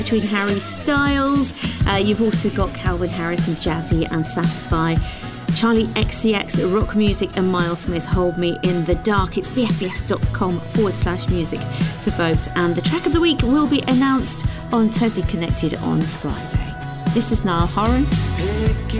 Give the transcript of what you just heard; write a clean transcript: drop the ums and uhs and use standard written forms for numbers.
between Harry Styles. You've also got Calvin Harris and Jazzy and Satisfy. Charlie XCX, Rock Music, and Miles Smith, Hold Me in the Dark. It's bfbs.com/music to vote. And the track of the week will be announced on Totally Connected on Friday. This is Niall Horan.